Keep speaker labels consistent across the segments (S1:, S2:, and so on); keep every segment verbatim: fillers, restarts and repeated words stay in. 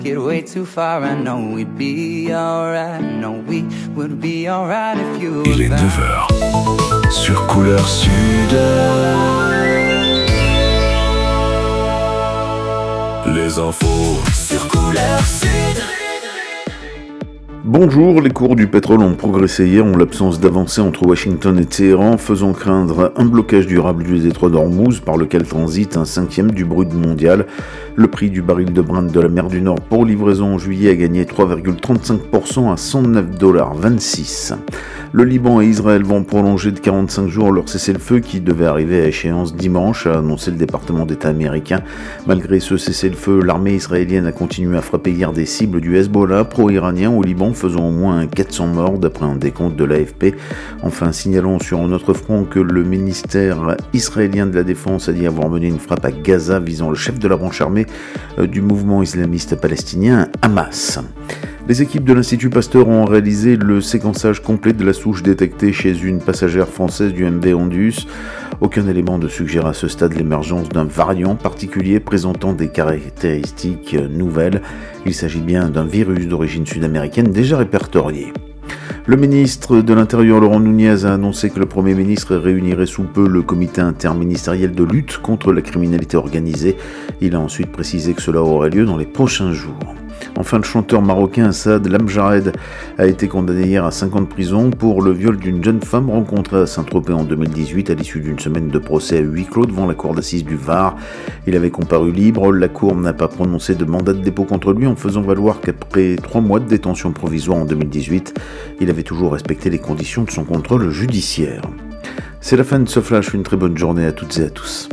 S1: Get way too far, I know we'd be alright. No, we would be alright if you were
S2: Il est neuf heures sur Couleur Sud. Les infos sur Couleur Sud.
S3: Bonjour, les cours du pétrole ont progressé hier en l'absence d'avancée entre Washington et Téhéran, faisant craindre un blocage durable du détroit d'Ormuz par lequel transite un cinquième du brut mondial. Le prix du baril de Brent de la mer du Nord pour livraison en juillet a gagné trois virgule trente-cinq pour cent à cent neuf virgule vingt-six dollars. Le Liban et Israël vont prolonger de quarante-cinq jours leur cessez-le-feu qui devait arriver à échéance dimanche, a annoncé le département d'État américain. Malgré ce cessez-le-feu, l'armée israélienne a continué à frapper hier des cibles du Hezbollah pro-iranien au Liban, faisant au moins quatre cents morts d'après un décompte de l'A F P. Enfin, signalons sur un autre front que le ministère israélien de la Défense a dit avoir mené une frappe à Gaza visant le chef de la branche armée du mouvement islamiste palestinien Hamas. Les équipes de l'Institut Pasteur ont réalisé le séquençage complet de la souche détectée chez une passagère française du M V Ondius. Aucun élément ne suggère à ce stade l'émergence d'un variant particulier présentant des caractéristiques nouvelles. Il s'agit bien d'un virus d'origine sud-américaine déjà répertorié. Le ministre de l'Intérieur Laurent Nunez a annoncé que le Premier ministre réunirait sous peu le comité interministériel de lutte contre la criminalité organisée. Il a ensuite précisé que cela aurait lieu dans les prochains jours. Enfin, le chanteur marocain Saad Lamjared a été condamné hier à cinq ans de prison pour le viol d'une jeune femme rencontrée à Saint-Tropez en deux mille dix-huit à l'issue d'une semaine de procès à huis clos devant la cour d'assises du Var. Il avait comparu libre. La cour n'a pas prononcé de mandat de dépôt contre lui en faisant valoir qu'après trois mois de détention provisoire en deux mille dix-huit, il avait toujours respecté les conditions de son contrôle judiciaire. C'est la fin de ce flash. Une très bonne journée à toutes et à tous.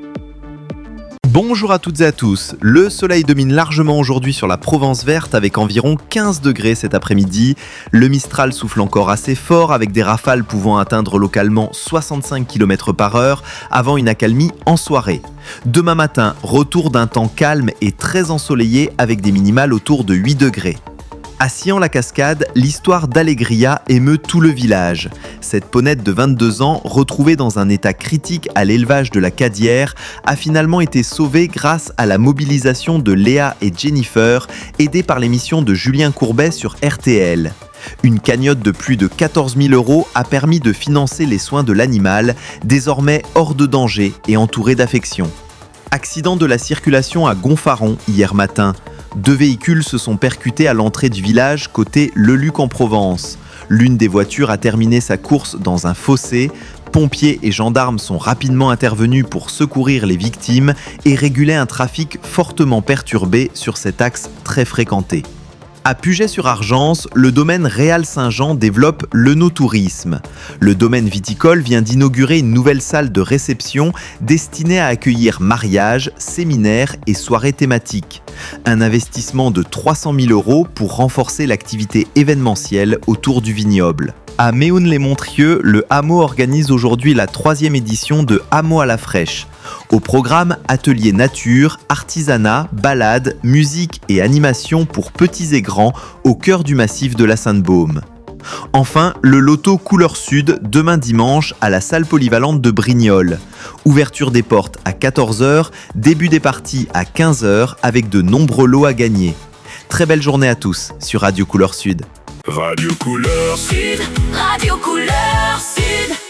S4: Bonjour à toutes et à tous. Le soleil domine largement aujourd'hui sur la Provence verte avec environ quinze degrés cet après-midi. Le Mistral souffle encore assez fort avec des rafales pouvant atteindre localement soixante-cinq kilomètres par heure avant une accalmie en soirée. Demain matin, retour d'un temps calme et très ensoleillé avec des minimales autour de huit degrés. À Sillans-la-Cascade, l'histoire d'Allegria émeut tout le village. Cette ponette de vingt-deux ans, retrouvée dans un état critique à l'élevage de la Cadière, a finalement été sauvée grâce à la mobilisation de Léa et Jennifer, aidées par l'émission de Julien Courbet sur R T L. Une cagnotte de plus de quatorze mille euros a permis de financer les soins de l'animal, désormais hors de danger et entouré d'affection. Accident de la circulation à Gonfaron hier matin. Deux véhicules se sont percutés à l'entrée du village côté Le Luc en Provence. L'une des voitures a terminé sa course dans un fossé. Pompiers et gendarmes sont rapidement intervenus pour secourir les victimes et réguler un trafic fortement perturbé sur cet axe très fréquenté. À Puget-sur-Argence, le domaine Réal Saint-Jean développe l'œnotourisme. Le domaine viticole vient d'inaugurer une nouvelle salle de réception destinée à accueillir mariages, séminaires et soirées thématiques. Un investissement de trois cent mille euros pour renforcer l'activité événementielle autour du vignoble. À Méhoun-les-Montrieux, le hameau organise aujourd'hui la troisième édition de Hameau à la fraîche. Au programme, ateliers nature, artisanat, balades, musique et animation pour petits et grands au cœur du massif de la Sainte-Baume. Enfin, le loto Couleur Sud demain dimanche à la salle polyvalente de Brignoles. Ouverture des portes à quatorze heures, début des parties à quinze heures avec de nombreux lots à gagner. Très belle journée à tous sur Radio Couleur Sud.
S2: Radio Couleur Sud.
S5: Radio Couleur Sud.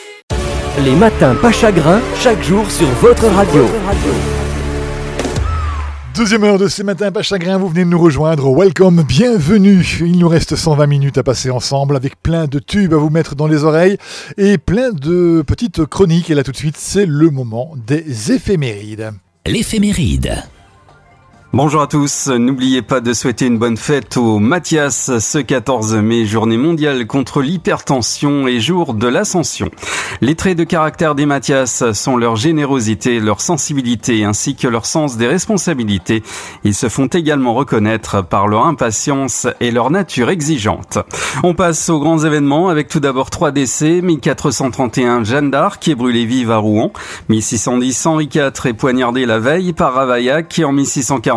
S6: Les matins pas chagrin, chaque jour sur votre radio.
S7: Deuxième heure de ces matins pas chagrin, vous venez de nous rejoindre. Welcome, bienvenue. Il nous reste cent vingt minutes à passer ensemble avec plein de tubes à vous mettre dans les oreilles et plein de petites chroniques. Et là tout de suite, c'est le moment des éphémérides.
S6: L'éphéméride.
S8: Bonjour à tous, n'oubliez pas de souhaiter une bonne fête au Mathias ce quatorze mai, journée mondiale contre l'hypertension et jour de l'ascension. Les traits de caractère des Mathias sont leur générosité, leur sensibilité ainsi que leur sens des responsabilités. Ils se font également reconnaître par leur impatience et leur nature exigeante. On passe aux grands événements avec tout d'abord trois décès, mille quatre cent trente et un Jeanne d'Arc qui est brûlée vive à Rouen, mille six cent dix Henri quatre est poignardé la veille par Ravaillac qui en mille six cent quarante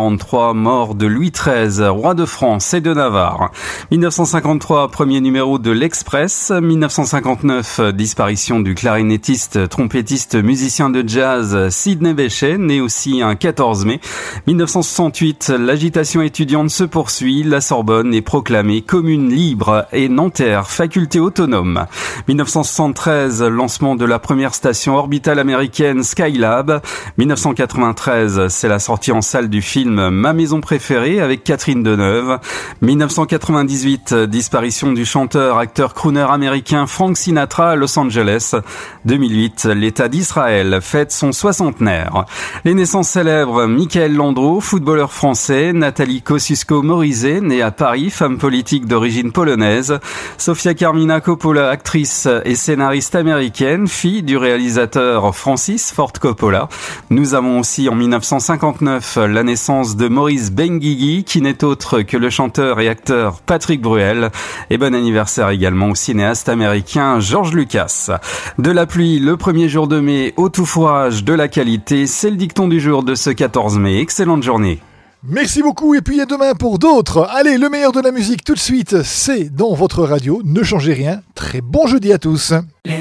S8: quarante-trois, mort de Louis treize, roi de France et de Navarre. mille neuf cent cinquante-trois, premier numéro de l'Express. mille neuf cent cinquante-neuf, disparition du clarinettiste, trompettiste, musicien de jazz Sidney Bechet, né aussi un quatorze mai. mille neuf cent soixante-huit, l'agitation étudiante se poursuit. La Sorbonne est proclamée commune libre et Nanterre faculté autonome. mille neuf cent soixante-treize, lancement de la première station orbitale américaine Skylab. mille neuf cent quatre-vingt-treize, c'est la sortie en salle du film Ma maison préférée avec Catherine Deneuve. mille neuf cent quatre-vingt-dix-huit, disparition du chanteur, acteur, crooner américain Frank Sinatra à Los Angeles. deux mille huit, l'État d'Israël fête son soixantenaire. Les naissances célèbres, Michael Landreau, footballeur français, Nathalie Kosciusko-Morizet, née à Paris, femme politique d'origine polonaise, Sofia Carmina Coppola, actrice et scénariste américaine, fille du réalisateur Francis Ford Coppola. Nous avons aussi en mille neuf cent cinquante-neuf la naissance de Maurice Benguigui, qui n'est autre que le chanteur et acteur Patrick Bruel. Et bon anniversaire également au cinéaste américain George Lucas. De la pluie le premier jour de mai au tout fourrage de la qualité, c'est le dicton du jour de ce quatorze mai. Excellente journée.
S7: Merci beaucoup et puis à demain pour d'autres. Allez, le meilleur de la musique tout de suite, c'est dans votre radio. Ne changez rien. Très bon jeudi à tous.
S5: Les